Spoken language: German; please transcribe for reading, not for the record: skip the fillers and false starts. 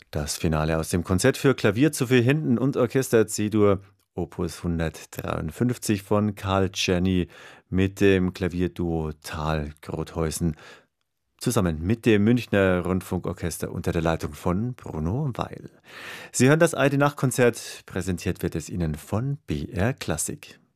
Das Finale aus dem Konzert für Klavier zu vier Händen und Orchester C-Dur, Opus 153 von Karl Czerny mit dem Klavierduo Thalgrotheusen, zusammen mit dem Münchner Rundfunkorchester unter der Leitung von Bruno Weil. Sie hören das Alte Nacht Konzert, präsentiert wird es Ihnen von BR Klassik.